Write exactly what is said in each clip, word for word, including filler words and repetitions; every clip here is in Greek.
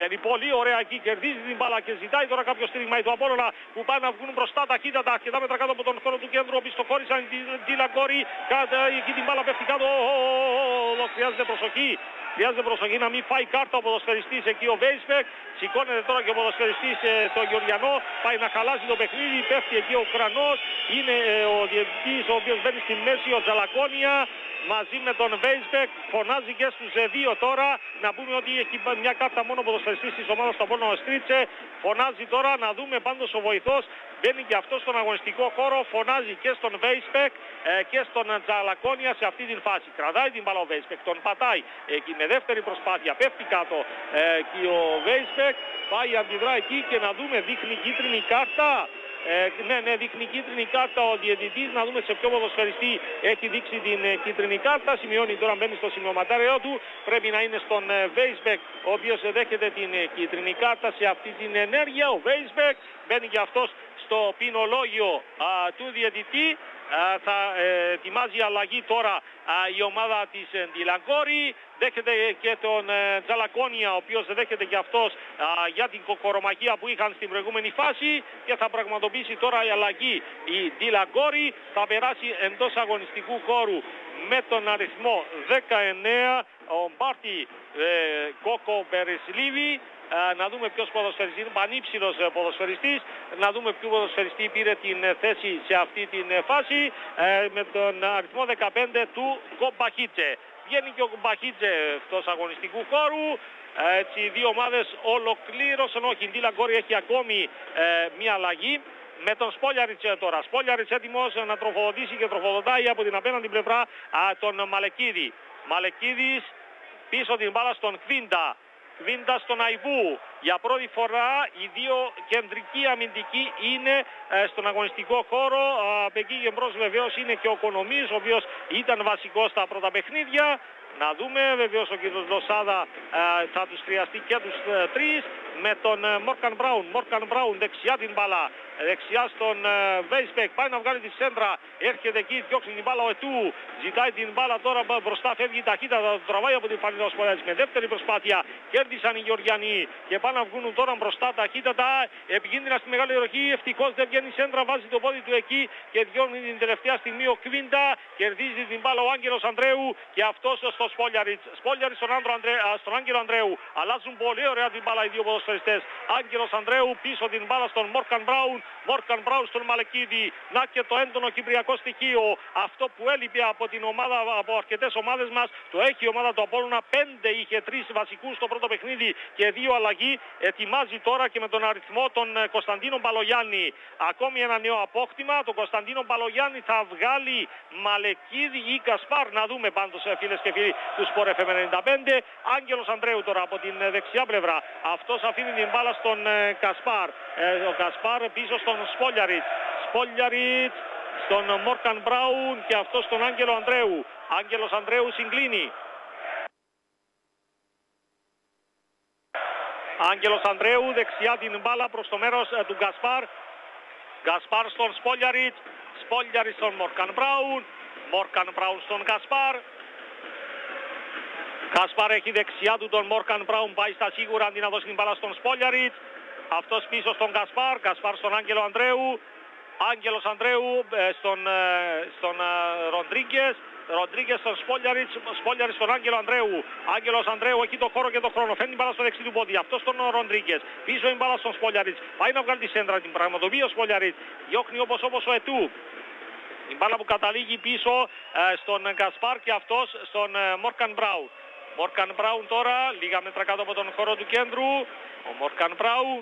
Μπαίνει πολύ ωραία εκεί, κερδίζει την μπάλα και ζητάει τώρα κάποιο στήριγμα του Απόλλωνα που πάει να βγουν μπροστά ταχύτατα. Αρκετά μέτρα κάτω από τον χώρο του κέντρου. Οπισθοχώρησαν τη Λαγκόρη. Εκεί την μπάλα πέφτει κάτω. Χρειάζεται προσοχή. Χρειάζεται προσοχή να μην φάει κάρτα ο ποδοσφαιριστής εκεί ο Βέισπεκ. Σηκώνεται τώρα και ο ποδοσφαιριστής ε, το Γεωργιανό. Πάει να χαλάσει το παιχνίδι. Πέφτει εκεί ο Κρανός. Είναι ε, ο διαιτητής ο οποίος μπαίνει στη μέση, ο Τζαλακόνια. Μαζί με τον Βέισπεκ φωνάζει και στους δύο τώρα. Να πούμε ότι έχει μια κάρτα μόνο ποδοσφαιριστής της ομάδας του Απόλλωνα, ο Στρίτσε. Φωνάζει τώρα, να δούμε πάντως ο βοηθός. Μπαίνει και αυτό στον αγωνιστικό χώρο. Φωνάζει και στον Βέισπεκ ε, και στον Τζαλακόνια σε αυτή την φάση. Κρατάει την μπάλα ο Βέισπεκ, τον πατάει εκεί με δεύτερη προσπάθεια. Πέφτει κάτω ε, και ο Βέισπεκ πάει αντιδρά εκεί και να δούμε, δείχνει κίτρινη κάρτα. Ε, ναι, ναι, δείχνει κίτρινη κάρτα ο διαιτητής. Να δούμε σε ποιο ποδοσφαιριστή έχει δείξει την ε, κίτρινη κάρτα. Σημειώνει τώρα, μπαίνει στο σημειωματάριό του. Πρέπει να είναι στον ε, Βέισπεκ, ο οποίος ε, δέχεται την ε, κίτρινη κάρτα σε αυτή την ενέργεια. Ο Βέισπεκ μπαίνει και αυτός στο ποινολόγιο α, του διαιτητή. Α, θα ε, ετοιμάζει αλλαγή τώρα α, η ομάδα της ε, Ντιλαγκόρη. Δέχεται και τον ε, Τζαλακόνια, ο οποίος δέχεται και αυτός α, για την κοκορομαχία που είχαν στην προηγούμενη φάση και θα πραγματοποιήσει τώρα η αλλαγή η Ντιλαγκόρη. Θα περάσει εντός αγωνιστικού χώρου με τον αριθμό δεκαεννέα ο Μπάρτι ε, Κόκο Μπερεσλίβη. Uh, να δούμε ποιος ποδοσφαιριστής είναι, πανύψηλος uh, ποδοσφαιριστής. Να δούμε ποιο ποδοσφαιριστή πήρε την uh, θέση σε αυτή την uh, φάση uh, με τον αριθμό δεκαπέντε του Κομπαχίτσε. Βγαίνει και ο Κομπαχίτσε εκτός αγωνιστικού χώρου. Uh, έτσι οι δύο ομάδες ολοκλήρωσαν. Όχι, η Ντιλαγκόρη έχει ακόμη uh, μια αλλαγή. Με τον Σπόλιαριτς τώρα. Σπόλιαριτς έτοιμος να τροφοδοτήσει και τροφοδοτάει από την απέναντι πλευρά uh, τον Μαλεκίδη. Μαλεκίδης πίσω την μπάλα στον Κβίντα. Κβίντα στον Αϊβού. Για πρώτη φορά οι δύο κεντρικοί αμυντικοί είναι ε, στον αγωνιστικό χώρο. Από εκεί και μπρος βεβαίως είναι και ο Κονομής, ο οποίος ήταν βασικός στα πρώτα παιχνίδια. Να δούμε, βεβαίως ο κ. Λοσάδα ε, θα τους χρειαστεί και τους ε, τρεις. Με τον ε, Μόρκαν Μπράουν. Μόρκαν Μπράουν δεξιά την μπάλα. Δεξιά στον ε, Βέισπεκ. Πάει να βγάλει τη σέντρα. Έρχεται εκεί, διώξει την μπάλα ο Ετού. Ζητάει την μπάλα τώρα μπροστά. Φεύγει ταχύτητα. Το τραβάει από την φανίδα ο Σπολιάδης. Με δεύτερη προσπάθεια κέρδισαν οι Γεωργιανοί. Και πάνε να βγουν τώρα μπροστά ταχύτατα. Επικίνδυνα στη μεγάλη ροχή. Ευτυχώς δεν βγαίνει σέντρα. Βάζει το πόδι του εκεί και διώχνει την τελευταία στιγμή ο Κβίντα. Κερδίζει την μπάλα ο Άγγελος Ανδρέου. Και αυτός στο Σπόλιαριτς. Σπόλιαριτς στον, Ανδρέ, στον Άγγελο Ανδρέου. Αλλάζουν πολύ ωραία την μπάλα οι δύο ποδοσφαιριστές. Άγγελος Ανδρέου πίσω την μπάλα στον Μόρκαν Μπράουν. Μόρκαν Μπράουν στον Μαλεκίδη. Να και το έντονο κυπριακό στοιχείο. Αυτό που έλειπε από την ομάδα, από αρκετές ομάδες μας, το έχει η ομάδα του Απόλλωνα. Πέντε είχε, τρεις βασικούς στο πρώτο παιχνίδι και δύο αλλαγή. Ετοιμάζει τώρα και με τον αριθμό τον Κωνσταντίνο Μπαλογιάννη. Ακόμη ένα νέο απόκτημα. Τον Κωνσταντίνο Μπαλογιάννη θα βγάλει Μαλεκίδη ή Κασπάρ. Να δούμε πάντως, φίλες και φίλοι του Sport εφ εμ ενενήντα πέντε. Άγγελος Ανδρέου τώρα από την δεξιά πλευρά. Αυτός αφήνει την μπάλα στον Κασπάρ. Ο Κασπάρ πίσω στον Σπόλιαριτς. Σπόλιαριτς στον Μόρκαν Μπράουν και αυτό στον Άγγελο Ανδρέου. Άγγελος Ανδρέου συγκλίνει. Άγγελος Ανδρέου δεξιά την μπάλα προς το μέρος του Γκασπάρ. Γκασπάρ στον Σπόλιαριτς. Σπόλιαριτς στον Μόρκαν Μπράουν. Μόρκαν Μπράουν στον Γκασπάρ. Γκασπάρ έχει δεξιά του τον Μόρκαν Μπράουν. Πάει στα σίγουρα αντί να δώσει την μπάλα στον Σπόλιαριτς. Αυτός πίσω στον Γκασπάρ. Γκασπάρ στον Άγγελο Ανδρέου. Άγγελος Ανδρέου ε, στον, ε, στον ε, Ροντρίγκες. Ροντρίγκες στον Σπόλιαριτς. Σπόλιαριτς στον Άγγελο Ανδρέου. Άγγελος Ανδρέου έχει το χώρο και το χρόνο. Φέρνει μπάλα στο δεξί του πόδι. Αυτό στον Ροντρίγκες. Πίσω η μπάλα στον Σπόλιαριτς. Πάει να βγάλει τη σέντρα. Την πραγματοποιεί ο Σπόλιαριτς. Διώχνει όπως όπως ο Ετού. Η μπάλα που καταλήγει πίσω ε, στον Γκασπάρ και αυτός στον ε, Μόρκαν Μπράουν. Μόρκαν Μπράουν τώρα. Λίγα μέτρα κάτω από τον χώρο του κέντρου. Ο Μόρκαν Μπράουν.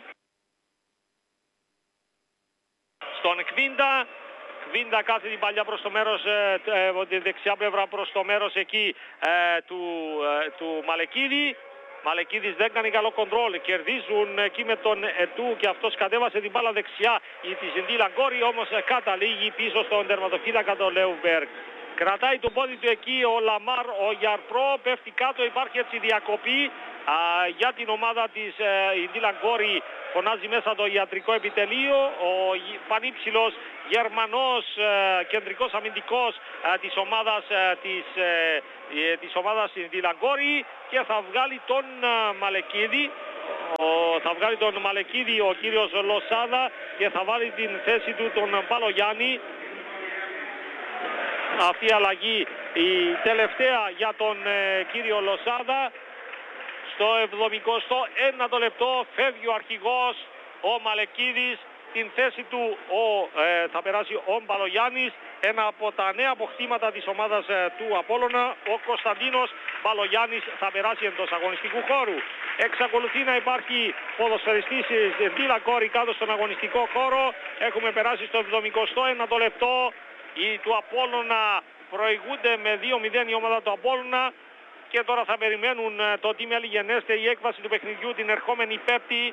Στον Κβίντα. Κβίντα κάθε την παλιά προς το μέρος, ε, ε, τη δεξιά πλευρά προς το μέρος εκεί ε, του, ε, του Μαλεκίδη. Μαλεκίδης δεν κάνει καλό κοντρόλ. Κερδίζουν εκεί με τον Ετού και αυτός κατέβασε την μπάλα δεξιά. Η της Ντιλαγκόρη όμως καταλήγει πίσω στον τερματοφύλακα τον Λέουμπεργκ. Κρατάει το πόδι του εκεί ο Λαμάρ, ο Γιαρπρό πέφτει κάτω, υπάρχει έτσι διακοπή α, για την ομάδα της ε, Ντιλαγκόρη. Φωνάζει μέσα το ιατρικό επιτελείο, ο πανύψηλος Γερμανός ε, κεντρικός αμυντικός ε, της ομάδας ε, της, ε, της ομάδας Ντιλαγκόρη και θα βγάλει τον ε, Μαλεκίδη. Ο θα βγάλει τον Μαλεκίδη ο κύριος Λοσάδα και θα βάλει την θέση του τον Μπαλογιάννη. Αυτή η αλλαγή η τελευταία για τον ε, κύριο Λοσάδα. Στο εβδομηκοστό ένατο λεπτό φεύγει ο αρχηγός ο Μαλεκίδης. Την θέση του ο, ε, θα περάσει ο Μπαλογιάννης, ένα από τα νέα αποκτήματα της ομάδας ε, του Απόλλωνα. Ο Κωνσταντίνος Μπαλογιάννης θα περάσει εντός αγωνιστικού χώρου. Εξακολουθεί να υπάρχει ποδοσφαιριστής Ντίλα Κόρη κάτω στον αγωνιστικό χώρο. Έχουμε περάσει στο εβδομηκοστό ένατο λεπτό. Οι του Απόλλωνα προηγούνται με δύο μηδέν η ομάδα του Απόλλωνα. Και τώρα θα περιμένουν ε, το τι μελιγενέστε η έκβαση του παιχνιδιού την ερχόμενη Πέμπτη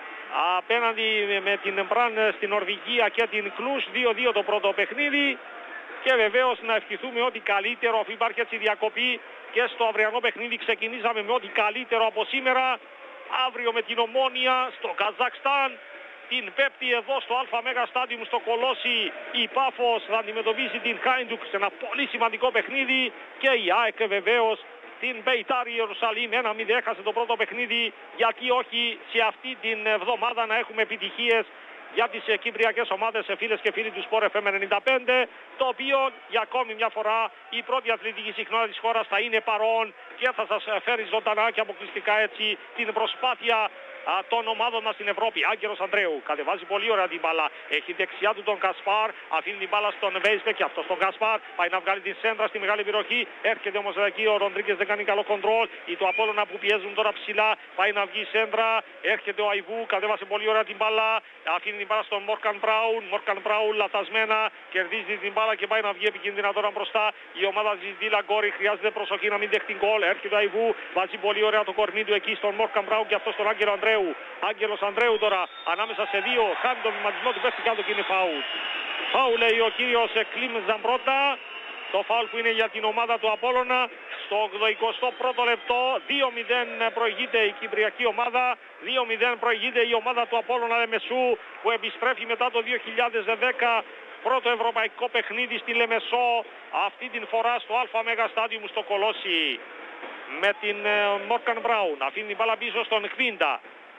απέναντι με την Μπραν στην Νορβηγία και την Κλούς. δύο δύο το πρώτο παιχνίδι και βεβαίως να ευχηθούμε ό,τι καλύτερο, αφού υπάρχει έτσι διακοπή και στο αυριανό παιχνίδι ξεκινήσαμε με ό,τι καλύτερο από σήμερα. Αύριο με την Ομόνια στο Καζακστάν, την Πέμπτη εδώ στο ΑΜ Στάντιουμ στο Κολόσι η Πάφος θα αντιμετωπίσει την Χάιντουκ σε ένα πολύ σημαντικό παιχνίδι και η ΑΕΚ βεβαίως την Μπεϊτάρ Ιερουσαλήμ. Ένα μηδέν έχασε το πρώτο παιχνίδι, γιατί όχι σε αυτή την εβδομάδα να έχουμε επιτυχίες για τις κυπριακές ομάδες, φίλες και φίλοι του Sport εφ εμ ενενήντα πέντε, το οποίο για ακόμη μια φορά η πρώτη αθλητική συχνότητα της χώρας θα είναι παρόν και θα σας φέρει ζωντανά και αποκλειστικά έτσι την προσπάθεια των ομάδων μας στην Ευρώπη. Άγγελος Ανδρέου κατεβάζει πολύ ωραία την μπάλα. Έχει δεξιά του τον Κασπάρ. Αφήνει την μπάλα στον Βέισμπεκ και αυτό στον Κασπάρ. Πάει να βγάλει την σέντρα στη μεγάλη περιοχή. Έρχεται όμως εκεί ο Ροντρίγκες, δεν κάνει καλό κοντρόλ. Οι του Απόλλωνα που πιέζουν τώρα ψηλά. Πάει να βγει η σέντρα. Έρχεται ο Αϊβού. Κατέβασε πολύ ωραία την μπάλα. Αφήνει την μπάλα στον Μόρκαν Μπράουν. Μόρκαν Μπράουν λατασμένα. Κερδίζει την μπάλα και πάει να βγει επικίνδυνα τώρα μπροστά. Η ομάδα της Ντίλα Γκόρη χρειάζεται προσοχή να μην δεχτεί γκολ. Έρχεται ο Αϊβού. Βάζει πολύ ωραία το κορμί του εκεί στον Μόρκαν Μπράουν και αυτό στον Άγγελο Ανδρέου. Άγγελος Ανδρέου τώρα ανάμεσα σε δύο, χάνει το βηματισμό του, πέφτει κάτω και είναι φάουλ. Φάουλ λέει ο κύριος Κλίμ Ζαμπρότα. Το φάουλ που είναι για την ομάδα του Απόλλωνα. Στο ογδοηκοστό πρώτο λεπτό δύο μηδέν προηγείται η κυπριακή ομάδα. δύο μηδέν προηγείται η ομάδα του Απόλλωνα Λεμεσού που επιστρέφει μετά το δύο χιλιάδες δέκα. Πρώτο ευρωπαϊκό παιχνίδι στη Λεμεσό. Αυτή την φορά στο ΑΜ Στάντιουμ στο Κολόσι. Με την Μόρκαν Μπράουν. Αφήνει την μπάλα πίσω στον Κβίντα.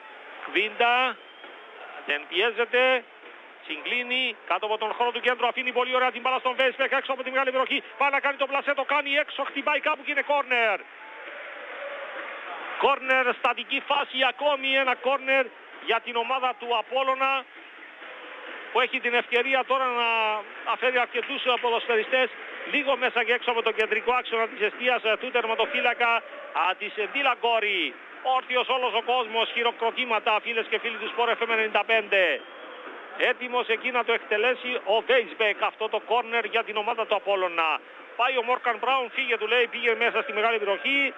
Κβίντα δεν πιέζεται. Συγκλίνει κάτω από τον χώρο του κέντρου. Αφήνει πολύ ωραία την μπάλα στον Βέισπεκ έξω από τη μεγάλη περιοχή. Πάει να κάνει το πλασέ, το κάνει έξω. Χτυπάει κάπου και είναι κόρνερ. Κόρνερ, στατική φάση. Ακόμη ένα κόρνερ για την ομάδα του Απόλλωνα, που έχει την ευκαιρία τώρα να αφαίρει αρκετούς ποδοσφαιριστές λίγο μέσα και έξω από το κεντρικό άξονα της εστίας του τερματοφύλακα της Ντίλα Γκόρη. Όρθιος όλος ο κόσμος, χειροκροτήματα, φίλες και φίλοι του Sport εφ εμ ενενήντα πέντε. Έτοιμος εκεί να το εκτελέσει ο Βέισμπεκ, αυτό το κόρνερ για την ομάδα του Απόλλωνα. Πάει ο Μόρκαν Μπράουν, φύγε του λέει, πήγε μέσα στη μεγάλη περιοχή.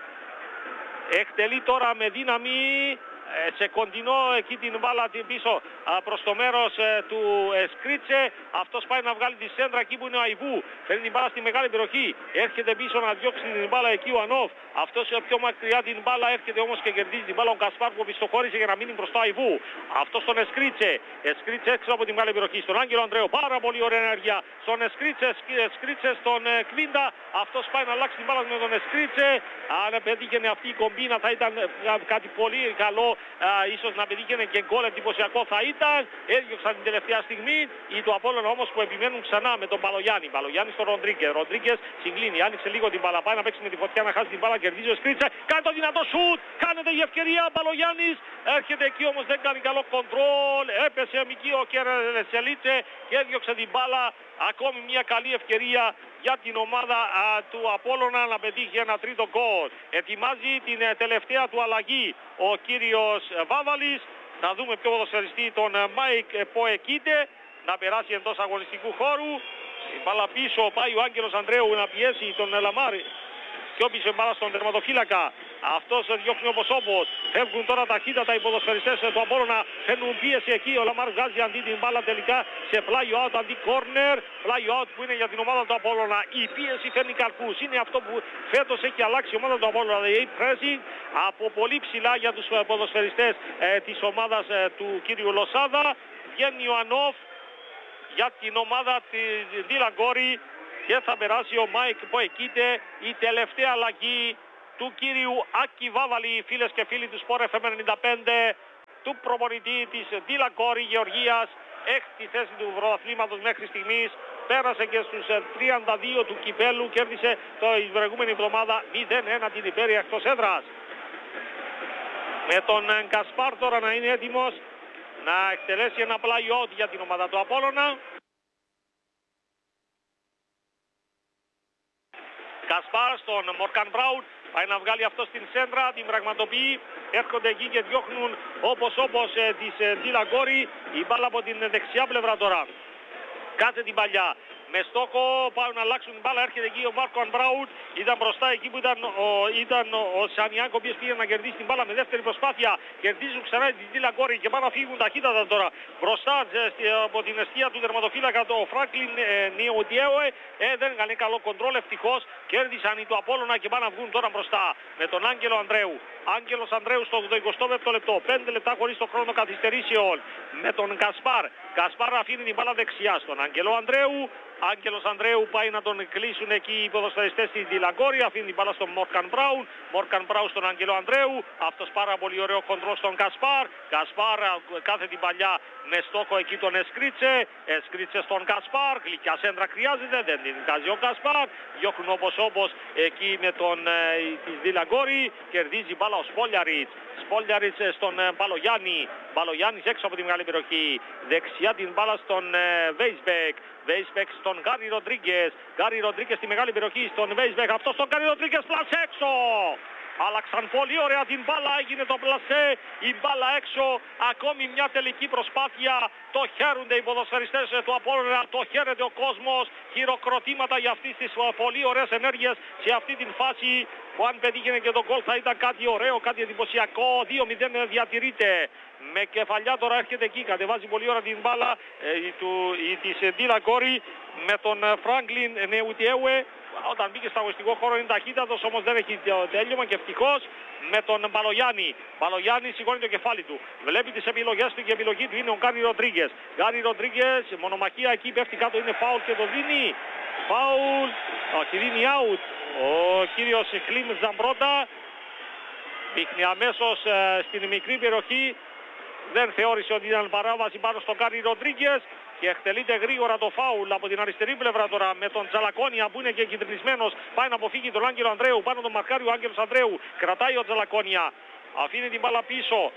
Εκτελεί τώρα με δύναμη σε κοντινό εκεί την μπάλα την πίσω προς το μέρος του Σκρίτσε. Αυτός πάει να βγάλει τη σέντρα εκεί που είναι ο Αϊβού. Φέρνει την μπάλα στη μεγάλη περιοχή. Έρχεται πίσω να διώξει την μπάλα εκεί ο Ανόφ. Αυτός πιο μακριά την μπάλα έρχεται όμως και κερδίζει την μπάλα ο Κασπάρ που πιστοχώρησε για να μείνει μπροστά ο Αϊβού. Αυτός στον Σκρίτσε. Σκρίτσε έξω από την μεγάλη περιοχή. Στον Άγγελο Ανδρέου. Πάρα πολύ ωραία ενέργεια. Στον Σκρίτσε, Σκρίτσε στον Κβίντα. Αυτός πάει να αλλάξει την μπάλα με τον Σκρίτσε. Αν πετύχαινε αυτή η κομπίνα θα ήταν κάτι πολύ καλό. Α, ίσως να πετύχαινε και γκολ, εντυπωσιακό θα ήταν. Έδιωξαν την τελευταία στιγμή. Οι του Απόλλωνα όμως που επιμένουν ξανά με τον Μπαλογιάννη. Μπαλογιάννη στον Ροντρίγκε. Ροντρίγκε συγκλίνει. Άνοιξε λίγο την μπάλα. Πάει να παίξει με τη φωτιά να χάσει την μπάλα. Κερδίζει ο Σκρίτσε. Κάνει το δυνατό σουτ. Κάνετε η ευκαιρία. Μπαλογιάννης έρχεται εκεί όμως δεν κάνει καλό κοντρόλ. Έπεσε εκεί ο Κερσελίτσε και έδιωξε την μπάλα. Ακόμη μια καλή ευκαιρία για την ομάδα α, του Απόλλωνα να πετύχει ένα τρίτο γκολ. Ετοιμάζει την ε, τελευταία του αλλαγή ο κύριος Βάβαλης. Να δούμε ποιο ποδοσφαιριστή, τον ε, Μάικ Ποεκίτε, να περάσει εντός αγωνιστικού χώρου. Η μπάλα πίσω πάει ο Άγγελος Ανδρέου να πιέσει τον ε, Λαμάρη. Σιώπησε μπάλα στον τερματοφύλακα. Αυτός διώχνει όπως όπως. Φεύγουν τώρα ταχύτατα οι ποδοσφαιριστές του Απόλλωνα. Φέρνουν πίεση εκεί. Ο Λαμάρ βγάζει αντί την μπάλα τελικά σε πλάγιο out αντί corner. Πλάγιο out που είναι για την ομάδα του Απόλλωνα. Η πίεση φέρνει καρπούς. Είναι αυτό που φέτος έχει αλλάξει η ομάδα του Απόλλωνα. Δηλαδή pressing από πολύ ψηλά για τους ποδοσφαιριστές ε, της ομάδας ε, του κύριου Λοσάδα. Βγαίνει ο Ανόφ για την ομάδα της Ντίλα Γκόρη. Και θα περάσει ο Μάικ Ποεκίτε, η τελευταία αλλαγή του κύριου Άκη Βάβαλη, φίλες και φίλοι του Sport εφ εμ ενενήντα πέντε. του προπονητή της Ντίλαγκόρη Γεωργίας. Έκτη θέση του πρωταθλήματος μέχρι στιγμής. Πέρασε και στους τριάντα δύο του κυπέλου. Κέρδισε το η προηγούμενη εβδομάδα μηδέν ένα την Ιμπέρια εκτός έδρας. Με τον Κασπάρ τώρα να είναι έτοιμος να εκτελέσει ένα play-out για την ομάδα του Απόλλωνα. Κασπάρ στον Μόρκαν Μπράουν. Πάει να βγάλει αυτό στην σέντρα, την πραγματοποιεί. Έρχονται εκεί και διώχνουν όπως όπως ε, της ε, Ντίλαγκόρη. Η μπάλα από την δεξιά πλευρά τώρα. Κάτσε την παλιά. Με στόχο πάω να αλλάξουν την μπάλα. Έρχεται εκεί ο Μάρκο Μπράουν. Ήταν μπροστά εκεί που ήταν ο, ήταν ο, ο Σανιάκο, ο οποίος πήγε να κερδίσει την μπάλα με δεύτερη προσπάθεια. Κερδίζουν ξανά την Ντίλαγκόρη και πάνε να φύγουν ταχύτατα τώρα. Μπροστά ε, από την αιστεία του τερματοφύλακα το Φράγκλιν ε, Νιωτιέουε. Ε, δεν έκανε καλό κοντρόλ ευτυχώς. Κέρδισαν οι του Απόλλωνα και πάνε να βγουν τώρα μπροστά με τον Άγγελο Ανδρέου. Άγγελος Ανδρέου στο εικοστό πέμπτο λεπτό. πέντε λεπτά χωρίς το χρόνο καθυστερήσεων. Με τον Κασπάρ. Κασπάρ αφήνει την μπάλα δεξιά στον Άγγελο Ανδρέου. Άγγελος Ανδρέου πάει να τον κλείσουν εκεί οι ποδοσφαιριστές της Ντίλαγκόρη. Αφήνει την μπάλα στον Μόρκαν Μπράουν. Μόρκαν Μπράουν στον Άγγελο Ανδρέου. Αυτός πάρα πολύ ωραίο κοντρόλ στον Κασπάρ. Κασπάρ κάθε την παλιά με στόχο εκεί τον Εσκρίτσε. Εσκρίτσε στον Κασπάρ. Γλυκιά σέντρα χρειάζεται. Δεν την βγάζει ο Κασπάρ. Διώχνουν όπως όπως εκεί με τον ε, της Ντίλαγκόρη. Κερδίζει μπάλα ο Σπόλιαριτς. Σπόλιαριτς στον ε, Μπαλογιάννη. Μπαλογιάννης έξω από τη μεγάλη περιοχή. Δεξιά την μπάλα στον ε, Βέισμπεκ. Βέισμπεκ στον Γκάρι Ροντρίγκες. Γκάρι Ροντρίγκες στη μεγάλη περιοχή στον Βέισμπεκ. Αυτό στον Γκάρι Ροντρίγκες πλάσε έξω. Άλλαξαν πολύ ωραία την μπάλα, έγινε το πλασέ, η μπάλα έξω, ακόμη μια τελική προσπάθεια, το χαίρονται οι ποδοσφαιριστές του Απόλλωνα, το χαίρεται ο κόσμος, χειροκροτήματα για αυτές τις πολύ ωραίες ενέργειες σε αυτή την φάση που αν πετύχαινε και το γκολ θα ήταν κάτι ωραίο, κάτι εντυπωσιακό. Δύο μηδέν διατηρείται. Με κεφαλιά τώρα έρχεται εκεί, κατεβάζει πολύ ώρα την μπάλα ε, του, η, της Ντίλαγκόρη με τον Φράγκλιν Νιωτιέουε. Όταν μπήκε στο αγωνιστικό χώρο είναι ταχύτατος, όμως δεν έχει τέλειωμα και ευτυχώς με τον Μπαλογιάννη. Μπαλογιάννη σηκώνει το κεφάλι του. Βλέπει τις επιλογές του και η επιλογή του είναι ο Γκάρι Ροντρίγκες. Γκάρι Ροντρίγκες, μονομαχία εκεί, πέφτει κάτω, είναι φάουλ και το δίνει. Φάουλ, όχι δίνει out. Ο κύριος Κλίμ Ζαμπρότα δείχνει αμέσως ε, στην μικρή περιοχή. Δεν θεώρησε ότι ήταν παράβαση πάνω στον Γκάρι Ροντρίγκες και εκτελείται γρήγορα το φάουλ από την αριστερή πλευρά τώρα με τον Τζαλακόνια που είναι και κυτρινισμένος. Πάει να αποφύγει τον Άγγελο Ανδρέου. Πάνω τον μαρκάρει ο Άγγελος Ανδρέου. Κρατάει ο Τζαλακόνια. Αφήνει την μπάλα πίσω.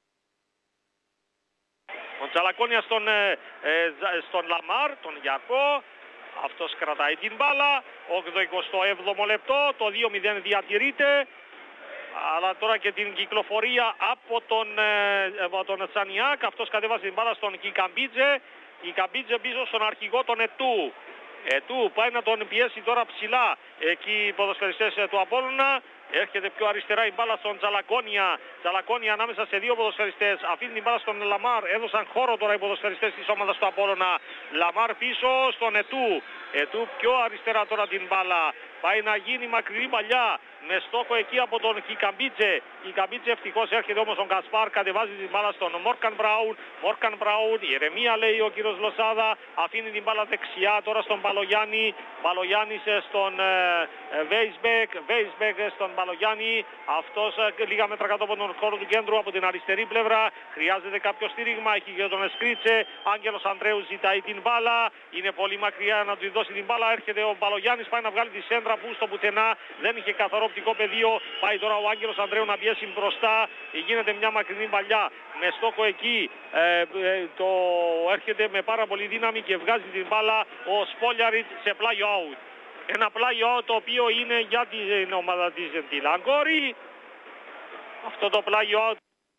Ο Τζαλακόνια στον, ε, ε, στον Λαμάρ, τον Γιακό. Αυτός κρατάει την μπάλα. ογδοηκοστό έβδομο λεπτό. Το δύο μηδέν διατηρείται. Αλλά τώρα και την κυκλοφορία από τον, ε, από τον Τσανιάκ. Αυτός κατέβασε την μπάλα στον Κικαμπίτζε. Κικαμπίτζε πίσω στον αρχηγό τον Ετού. Ετού πάει να τον πιέσει τώρα ψηλά εκεί οι ποδοσφαιριστές του Απόλλωνα. Έρχεται πιο αριστερά η μπάλα στον Τζαλακόνια. Τζαλακόνια ανάμεσα σε δύο ποδοσφαιριστές. Αφήνει την μπάλα στον Λαμάρ. Έδωσαν χώρο τώρα οι ποδοσφαιριστές της ομάδας του Απόλλωνα. Λαμάρ πίσω στον Ετού. Ετού πιο αριστερά τώρα την μπάλα. Πάει να γίνει μακρινή παλιά με στόχο εκεί από τον Κικαμπίτζε. Κικαμπίτζε ευτυχώς έρχεται όμως τον Κασπάρ. Κατεβάζει την μπάλα στον Μόρκαν Μπράουν. Μόρκαν Μπράουν. Ηρεμία λέει ο κύριος Λοσάδα. Αφήνει την μπάλα δεξιά τώρα στον Μπαλογιάννη. Μπαλογιάννης στον ε, Βέισμπεκ. Βέισμπεκ στον Μπαλογιάννη. Αυτός ε, λίγα μέτρα κάτω από τον χώρο του κέντρου από την αριστερή πλευρά. Χρειάζεται κάποιο στήριγμα. Έχει και τον Εσκρίτσε. Άγγελος Ανδρέου ζητάει την μπάλα. Είναι πολύ μακριά να του δώσει την μπάλα. Έρχεται ο Μπαλογιάννης. Πάει να βγάλει τη σέντρα που στο πουθενά δεν είχε καθαρό οπτικό πεδίο. Πάει τώρα ο Άγγελος Ανδρέου να πιέσει μπροστά. Γίνεται μια μακρινή παλιά με στόχο εκεί. Ε, ε, το έρχεται με πάρα πολύ δύναμη και βγάζει την μπάλα ο Σπόλιαριτς σε πλάγιο out. Ένα πλάγιο out το οποίο είναι για την ομάδα της Ντίλαγκόρη. Αυτό το πλάγιο out.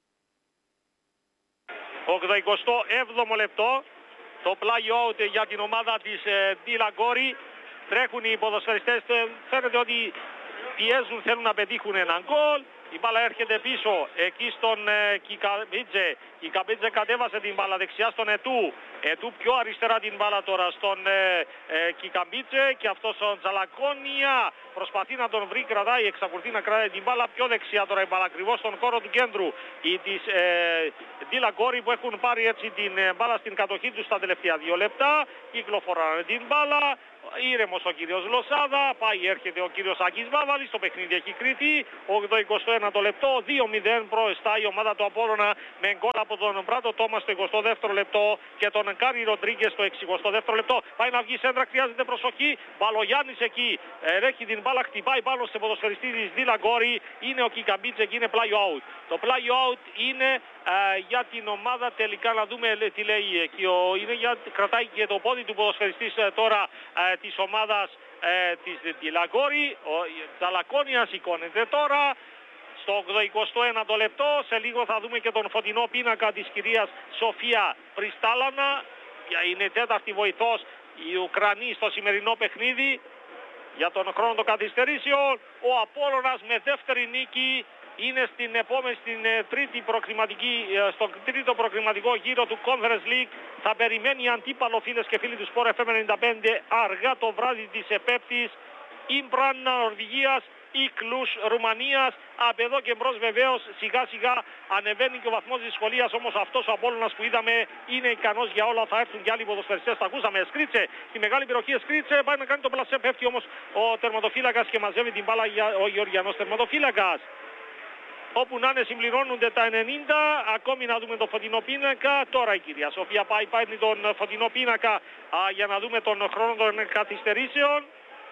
ογδοηκοστό έβδομο λεπτό. Το πλάγιο out για την ομάδα της Ντίλαγκόρη. Τρέχουν οι ποδοσφαιριστές, φαίνεται ότι πιέζουν, θέλουν να πετύχουν έναν γκολ. Η μπάλα έρχεται πίσω εκεί στον ε, Κικαμπίτζε. Κικαμπίτζε κατέβασε την μπάλα δεξιά στον Ετού. Ετού πιο αριστερά την μπάλα τώρα στον ε, ε, Κικαμπίτζε και αυτός ο Τζαλακόνια προσπαθεί να τον βρει, κρατάει, εξακολουθεί να κρατάει την μπάλα πιο δεξιά τώρα η μπάλα ακριβώς στον χώρο του κέντρου. Οι της ε, Ντίλαγκόρη που έχουν πάρει έτσι την ε, μπάλα στην κατοχή τους στα τελευταία δύο λεπτά. Κυκλοφοράνε την μπάλα. ήρεμος ο κύριος Λοσάδα, πάει έρχεται ο κύριος Άκης Βάβαλης, το παιχνίδι έχει κριθεί, ογδοηκοστό ένατο λεπτό, δύο μηδέν μπροστά η ομάδα του Απόλλωνα με γκολ από τον Μπράτο Τόμα στο εικοστό δεύτερο λεπτό και τον Κάρι Ροντρίγκες στο εξηκοστό δεύτερο λεπτό. Πάει να βγει σέντρα, χρειάζεται προσοχή, Μπαλογιάννης εκεί, έχει την μπάλα, χτυπάει πάνω σε ποδοσφαιριστή της Δίλα Γκόρη, είναι ο Κικαμπίτσε και είναι πλάγιο out. Το πλάγιο out είναι α, για την ομάδα, τελικά να δούμε τι λέει εκεί, ο, είναι για, κρατάει και το πόδι του ποδοσφαιριστής τώρα α, της ομάδας α, της Δίλα Γκόρη, ο Τσαλακόνια σηκώνεται τώρα. Στο ογδοηκοστό ένατο λεπτό, σε λίγο θα δούμε και τον φωτεινό πίνακα της κυρίας Σοφία Πριστάλανα. Είναι τέταρτη βοηθός η Ουκρανή στο σημερινό παιχνίδι για τον χρόνο των καθυστερήσεων. Ο Απόλλωνας με δεύτερη νίκη είναι στην επόμενη, στην τρίτη προκριματική, στο τρίτο προκριματικό γύρο του Conference League. Θα περιμένει αντίπαλο, φίλες και φίλοι του Sport εφ εμ ενενήντα πέντε, αργά το βράδυ της επέπτης, Ιμπραν Νορβηγίας ή Κλους Ρουμανίας. Από εδώ και μπρος βεβαίως σιγά σιγά ανεβαίνει και ο βαθμός δυσκολίας, όμως αυτός ο Απόλλωνας που είδαμε είναι ικανός για όλα. Θα έρθουν και άλλοι ποδοσφαιριστές, τα ακούσαμε. Σκρίτσε στη μεγάλη περιοχή, Σκρίτσε πάει να κάνει το πλασέ, πέφτει όμως ο τερματοφύλακας και μαζεύει την μπάλα για ο Γεωργιανός τερματοφύλακας. Όπου να είναι συμπληρώνονται τα ενενήντα, ακόμη να δούμε το φωτεινό πίνακα. Τώρα η κυρία Σοφία πάει, πάει τον φωτεινό πίνακα α, για να δούμε τον χρόνο των καθυστερήσεων,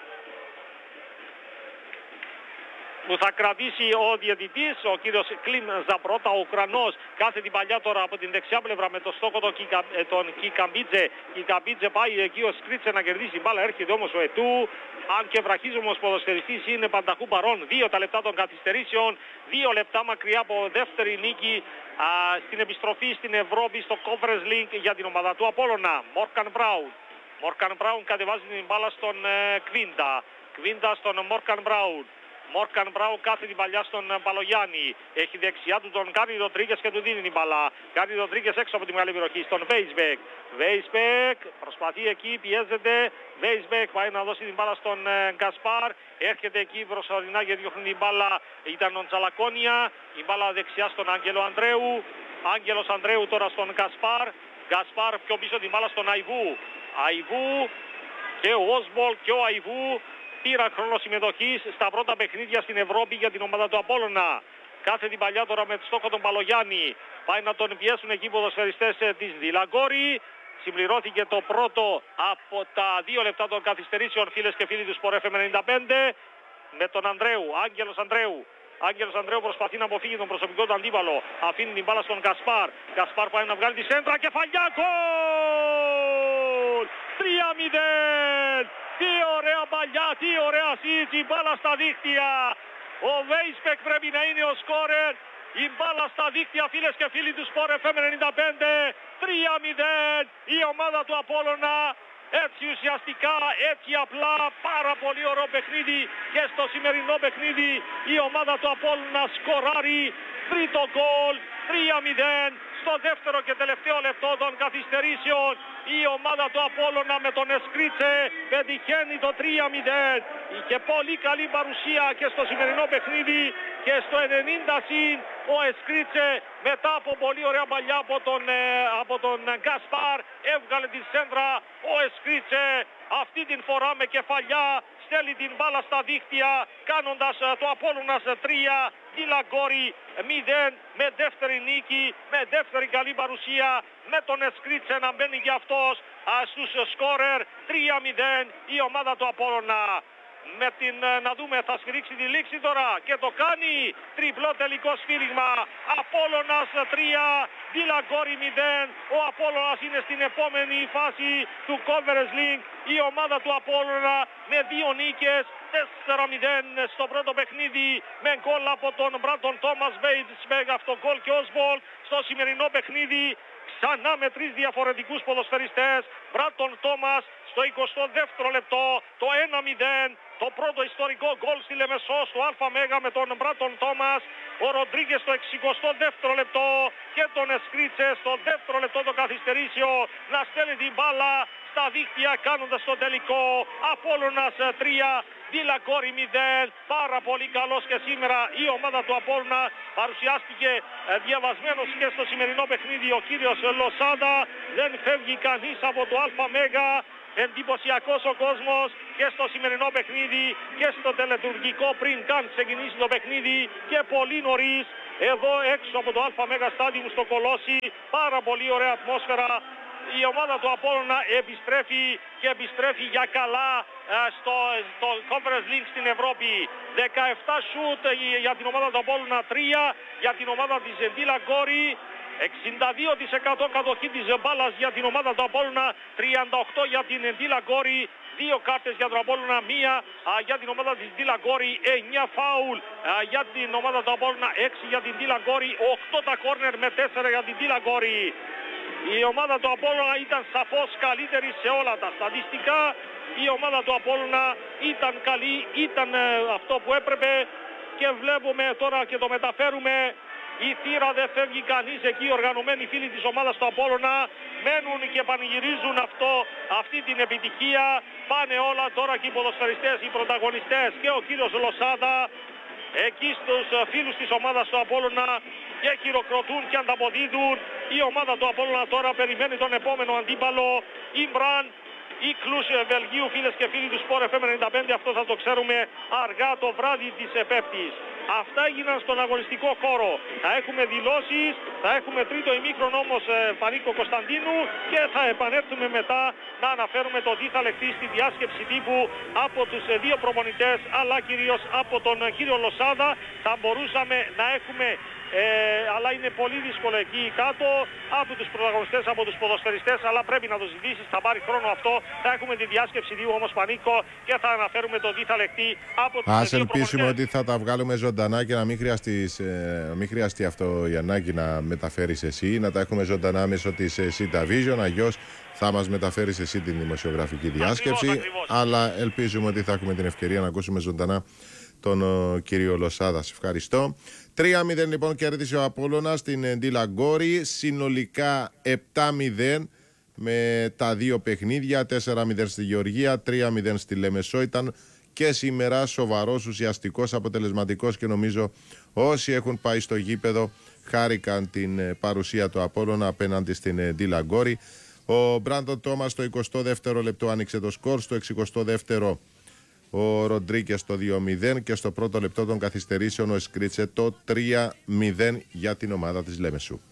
που θα κρατήσει ο διαιτητής, ο κύριος Κλιμ Ζαπρότα, ο Ουκρανός, κάθε την παλιά τώρα από την δεξιά πλευρά με το στόχο τον, Κικα, τον Κικαμπίτζε. Κικαμπίτζε πάει εκεί ο Σκρίτσε να κερδίσει την μπάλα, έρχεται όμως ο Ετού, αν και βραχίζομος ποδοσφαιριστής είναι πανταχού παρόν. Δύο τα λεπτά των καθυστερήσεων, δύο λεπτά μακριά από δεύτερη νίκη α, στην επιστροφή στην Ευρώπη στο Conference League για την ομάδα του Απόλλωνα. Μόρκαν Μπράουν. Μόρκαν Μπράουν κατεβάζει την μπάλα στον ε, Κβίντα. Κβίντα στον Μόρκαν Μπράουν. Μόρκαν Μπράουν κάθε την παλιά στον Μπαλογιάννη. Έχει δεξιά του τον Κάρι Ροντρίγκες και του δίνει την μπαλά. Κάρι Ροντρίγκες έξω από τη μεγάλη περιοχή στον Βέισμπεκ. Βέισμπεκ προσπαθεί εκεί, πιέζεται. Βέισμπεκ πάει να δώσει την μπάλα στον ε, Γκασπάρ. Έρχεται εκεί προσωρινά και διώχνει την μπάλα. Ήταν ο Τσαλακόνια. Η μπάλα δεξιά στον Άγγελο Ανδρέου. Άγγελος Ανδρέου τώρα στον Γκασπάρ. Γκασπάρ πιο πίσω την μπάλα στον Αϊβού. Αϊβού και ο Όσμπολ και ο Αϊβού πήραν χρόνο συμμετοχής στα πρώτα παιχνίδια στην Ευρώπη για την ομάδα του Απόλλωνα. Κάθε την παλιά τώρα με στόχο τον Παλογιάννη. Πάει να τον πιέσουν εκεί οι ποδοσφαιριστές της Δίλα Γκόρη. Συμπληρώθηκε το πρώτο από τα δύο λεπτά των καθυστερήσεων, φίλες και φίλοι του Sport εφ εμ ενενήντα πέντε, με τον Ανδρέου, Άγγελος Ανδρέου. Άγγελος Ανδρέου προσπαθεί να αποφύγει τον προσωπικό του αντίπαλο. Αφήνει την μπάλα στον Κασπάρ. Κασπάρ πάει να βγάλει τη σέντρα, κεφαλιά, γκολ! τρία μηδέν! Τι ωραία παλιά, τι ωραία σύντηση, η μπάλα στα δίχτυα. Ο Βέισπεκ πρέπει να είναι ο σκόρερ. Η μπάλα στα δίχτυα, φίλες και φίλοι του Sport εφ εμ ενενήντα πέντε. τρία μηδέν η ομάδα του Απόλλωνα. Έτσι ουσιαστικά, έτσι απλά, πάρα πολύ ωραίο παιχνίδι και στο σημερινό παιχνίδι η ομάδα του Απόλλωνα σκοράρει τρίτο γκολ, τρία μηδέν. Στο δεύτερο και τελευταίο λεπτό των καθυστερήσεων η ομάδα του Απόλλωνα με τον Εσκρίτσε πετυχαίνει το τρία μηδέν. Είχε πολύ καλή παρουσία και στο σημερινό παιχνίδι και στο ενενήντα συν ο Εσκρίτσε μετά από πολύ ωραία παλιά από τον, ε, από τον Γκασπάρ έβγαλε τη σέντρα. Ο Εσκρίτσε αυτή την φορά με κεφαλιά στέλνει την μπάλα στα δίχτυα κάνοντας το Απόλλωνας τρία, Δίλα Γκόρη μηδέν, με δεύτερη νίκη, με δεύτερη καλή παρουσία, με τον Εσκρίτσε να μπαίνει και αυτός στους σκόρερ. Τρία μηδέν η ομάδα του Απόλλωνα. Με την, να δούμε, θα σφυρίξει τη λήξη τώρα και το κάνει. Τριπλό τελικό σφύριγμα. Απόλλωνας τρία, Δίλα Γκόρη μηδέν. Ο Απόλλωνας είναι στην επόμενη φάση του Conference League. Η ομάδα του Απόλλωνα με δύο νίκες, τέσσερα μηδέν στο πρώτο παιχνίδι με γκολ από τον Μπράντον Τόμας, Βέισμπεκ, αυτογκολ και Όσμπολ. Στο σημερινό παιχνίδι ξανά με τρεις διαφορετικούς ποδοσφαιριστές. Μπράντον Τόμας στο εικοστό δεύτερο λεπτό, το ένα μηδέν, το πρώτο ιστορικό γκολ στη Λεμεσό στο ΑΜ με τον Μπράντον Τόμας. Ο Ροντρίγκες στο εξηκοστό δεύτερο λεπτό και τον Εσκρίτσε στο δεύτερο λεπτό των καθυστερήσεων να στέλνει την μπάλα στα δίχτυα κάνοντας το τελικό. Απόλλωνας τρία, Ντιλαγκόρη μηδέν. Πάρα πολύ καλός και σήμερα η ομάδα του Απόλλωνα. Παρουσιάστηκε ε, διαβασμένος και στο σημερινό παιχνίδι ο κύριος Λοσάντα. Δεν φεύγει κανείς από το ΑΜ. Εντυπωσιακός ο κόσμος και στο σημερινό παιχνίδι και στο τελετουργικό πριν καν ξεκινήσει το παιχνίδι και πολύ νωρίς εδώ έξω από το ΑΜ Στάδιο στο Κολόσι. Πάρα πολύ ωραία ατμόσφαιρα. Η ομάδα του Απόλλωνα επιστρέφει και επιστρέφει για καλά στο, στο Conference League στην Ευρώπη. δεκαεπτά σουτ για την ομάδα του Απόλλωνα, τρία για την ομάδα της Ντιλαγκόρη. εξήντα δύο τοις εκατό κατοχή της μπάλας για την ομάδα του Απόλλωνα, τριάντα οκτώ για την Ντιλαγκόρη, δύο κάρτες για τον Απόλλωνα, μία α, για την ομάδα της Ντιλαγκόρη, εννιά φάουλ α, για την ομάδα του Απόλλωνα, έξι για την Ντιλαγκόρη, οκτώ τα κόρνερ με τέσσερα για την Ντιλαγκόρη. Η ομάδα του Απόλλωνα ήταν σαφώς καλύτερη σε όλα τα στατιστικά. Η ομάδα του Απόλλωνα ήταν καλή, ήταν ε, αυτό που έπρεπε και βλέπουμε τώρα και το μεταφέρουμε. Η θύρα δεν φεύγει κανείς εκεί, οι οργανωμένοι φίλοι της ομάδας του Απόλλωνα μένουν και πανηγυρίζουν αυτό, αυτή την επιτυχία. Πάνε όλα τώρα και οι ποδοσφαιριστές, οι πρωταγωνιστές και ο κύριος Λοσάντα εκεί στους φίλους της ομάδας του Απόλλωνα και χειροκροτούν και ανταποδίδουν. Η ομάδα του Απόλλωνα τώρα περιμένει τον επόμενο αντίπαλο, Ιμπράν ή Κλούς Βελγίου, φίλες και φίλοι του Sport εφ εμ ενενήντα πέντε. Αυτό θα το ξέρουμε αργά το βράδυ της επέπτης. Αυτά έγιναν στον αγωνιστικό χώρο. Θα έχουμε δηλώσεις, θα έχουμε τρίτο ημίχρονο όμως Πανίκο Κωνσταντίνου και θα επανέλθουμε μετά να αναφέρουμε το τι θα λεχθεί στη διάσκεψη τύπου από τους δύο προπονητές αλλά κυρίως από τον κύριο Λοσάντα. Θα μπορούσαμε να έχουμε Ε, αλλά είναι πολύ δύσκολο εκεί κάτω από τους πρωταγωνιστές, από τους ποδοσφαιριστές, αλλά πρέπει να το ζητήσεις, θα πάρει χρόνο αυτό. Θα έχουμε τη διάσκεψη δύο όμως Πανίκο και θα αναφέρουμε το τι θα λεχθεί από τους Ας δύο ελπίσουμε ότι θα τα βγάλουμε ζωντανά και να μην, χρειαστείς, ε, μην χρειαστεί αυτό η ανάγκη να μεταφέρεις εσύ, να τα έχουμε ζωντανά μέσω της Sita Vision, αλλιώς θα μας μεταφέρεις εσύ την δημοσιογραφική διάσκεψη. Ακριβώς, ακριβώς. Αλλά ελπίζουμε ότι θα έχουμε την ευκαιρία να ακούσουμε ζωντανά τον ο, κύριο Λοσάδα. Σε ευχαριστώ. τρία μηδέν λοιπόν κέρδισε ο Απόλλωνας στην Ντιλαγκόρη, συνολικά επτά μηδέν με τα δύο παιχνίδια, τέσσερα μηδέν στη Γεωργία, τρία μηδέν στη Λεμεσό. Ήταν και σήμερα σοβαρός, ουσιαστικός, αποτελεσματικός και νομίζω όσοι έχουν πάει στο γήπεδο χάρηκαν την παρουσία του Απόλλωνα απέναντι στην Ντιλαγκόρη. Ο Μπράντον Τόμας στο εικοστό δεύτερο λεπτό άνοιξε το σκορ, στο εξηκοστό δεύτερο ο Ροντρίκες το δύο μηδέν και στο πρώτο λεπτό των καθυστερήσεων ο Εσκρίτσε το τρία μηδέν για την ομάδα της Λέμεσου.